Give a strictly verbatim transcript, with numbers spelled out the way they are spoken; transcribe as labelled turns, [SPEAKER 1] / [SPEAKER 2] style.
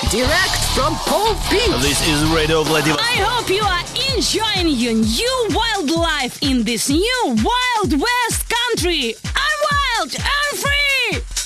[SPEAKER 1] Direct from Palm Beach.
[SPEAKER 2] This is Radio Vladivostok.
[SPEAKER 3] I hope you are enjoying your new wildlife in this new Wild West country. I'm wild!